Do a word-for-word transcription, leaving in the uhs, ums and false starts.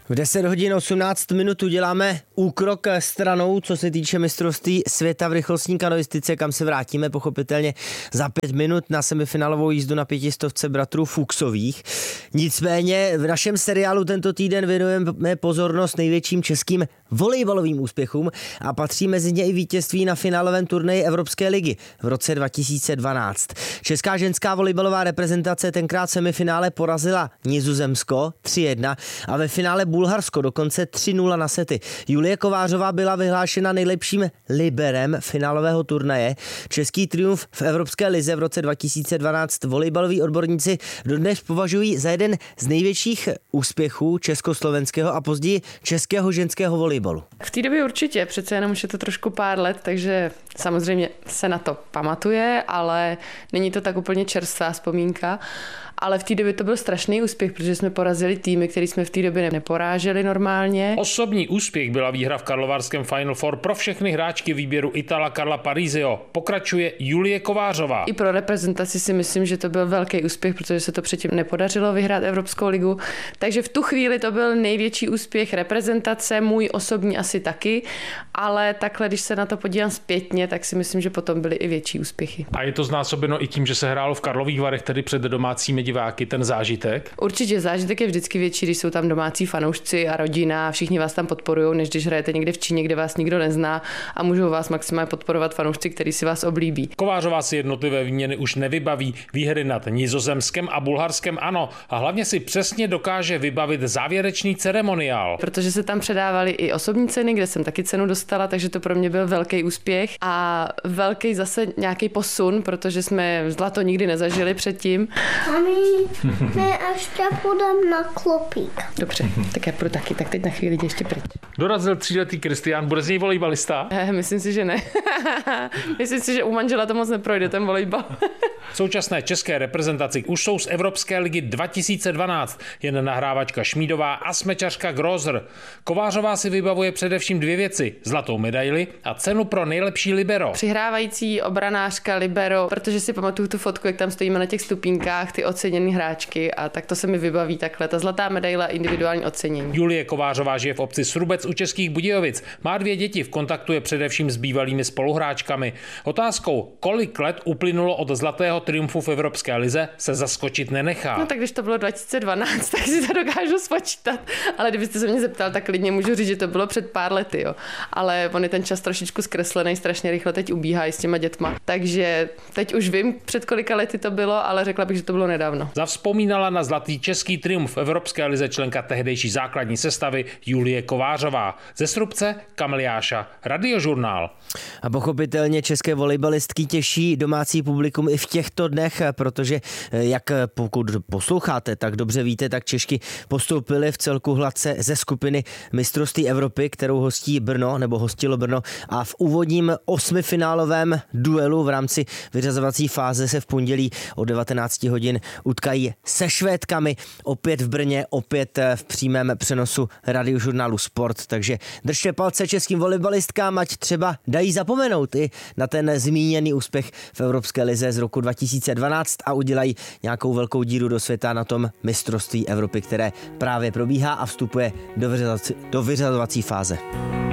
V deset hodin osmnáct minut uděláme úkrok stranou, co se týče mistrovství světa v rychlostní kanoistice, kam se vrátíme pochopitelně za pět minut na semifinálovou jízdu na pětistovce bratrů Fuchsových. Nicméně v našem seriálu tento týden věnujeme pozornost největším českým volejbalovým úspěchům a patří mezi ně i vítězství na finálovém turnaji Evropské ligy v roce dva tisíce dvanáct. Česká ženská volejbalová reprezentace tenkrát v semifinále porazila Nizozemsko tři jedna a ve finále Bulharsko dokonce tři nula na sety. Julie Kovářová byla vyhlášena nejlepším liberem finálového turnaje. Český triumf v Evropské lize v roce dva tisíce dvanáct volejbaloví odborníci dodnes považují za jeden z největších úspěchů československého a později českého ženského volejbalu. V té době určitě, přece jenom už je to trošku pár let, takže samozřejmě se na to pamatuje, ale není to tak úplně čerstvá vzpomínka. Ale v té době to byl strašný úspěch, protože jsme porazili týmy, který jsme v té době neporáželi normálně. Osobní úspěch byla výhra v karlovarském Final Four pro všechny hráčky výběru Itala Karla Parisio. Pokračuje Julie Kovářová. I pro reprezentaci si myslím, že to byl velký úspěch, protože se to předtím nepodařilo vyhrát Evropskou ligu. Takže v tu chvíli to byl největší úspěch reprezentace, můj osobní asi taky, ale takhle, když se na to podívám zpětně, tak si myslím, že potom byly i větší úspěchy. A je to znásobeno i tím, že se hrálo v Karlových Varech, tedy před domácími diváky, ten zážitek? Určitě, zážitek je vždycky větší, když jsou tam domácí fanoušci a rodina, všichni vás tam podporují, než když hrajete někde v Číně, kde vás nikdo nezná a můžou vás maximálně podporovat fanoušci, kteří si vás oblíbí. Kovářová si jednotlivé výměny už nevybaví, výhry nad Nizozemskem a Bulharskem ano, a hlavně si přesně dokáže vybavit závěrečný ceremoniál. Protože se tam předávaly i osobní ceny, kde jsem taky cenu dostala, takže to pro mě byl velký úspěch a velký zase nějaký posun, protože jsme zlato nikdy nezažili předtím. Ne, až tak půjdem na klopík. Dobře, tak já půjdu taky, tak teď na chvíli jdi ještě pryč. Dorazil tříletý Kristián, bude z něj volejbalista? Eh, myslím si, že ne. Myslím si, že u manžela to moc neprojde, ten volejbal. V současné české reprezentaci už jsou z Evropské ligy dva tisíce dvanáct jen nahrávačka Šmídová a smečařka Grozer. Kovářová si vybavuje především dvě věci, zlatou medaili a cenu pro nejlepší libero. Přihrávající obranářka libero, protože si pamatuju tu fotku, jak tam stojíme na těch stupínkách, ty oceněné hráčky a tak to se mi vybaví takhle, ta zlatá medaile a individuální ocenění. Julie Kovářová žije v obci Srubec u Českých Budějovic. Má dvě děti, v kontaktu je především s bývalými spoluhráčkami. Otázkou, kolik let uplynulo od zlatého triumfu v Evropské lize, se zaskočit nenechá. No tak když to bylo dva tisíce dvanáct, tak si to dokážu spočítat. Ale kdybyste se mě zeptal, tak klidně můžu říct, že to bylo před pár lety, jo. Ale on je ten čas trošičku zkreslený, strašně rychle teď ubíhá i s těma dětma. Takže teď už vím, před kolika lety to bylo, ale řekla bych, že to bylo nedávno. Zavzpomínala na zlatý český triumf v Evropské lize členka tehdejší základní sestavy Julie Kovářová. Ze Srubce Kamiliáša, Radiožurnál. A pochopitelně české volejbalistky těší domácí publikum i v těchto dnech, protože jak pokud posloucháte, tak dobře víte, tak Češky postoupily v celku hladce ze skupiny mistrovství Evropy, kterou hostí Brno, nebo hostilo Brno, a v úvodním osmifinálovém duelu v rámci vyřazovací fáze se v pondělí o devatenáct hodin utkají se Švédkami, opět v Brně, opět v přímém přenosu Radiožurnálu Sport, takže držte palce českým volejbalistkám, ať třeba dají zapomenout i na ten zmíněný úspěch v Evropské lize z roku dva tisíce dvanáct a udělají nějakou velkou díru do světa na tom mistrovství Evropy, které právě probíhá a vstupuje do vyřazovací, do vyřazovací fáze.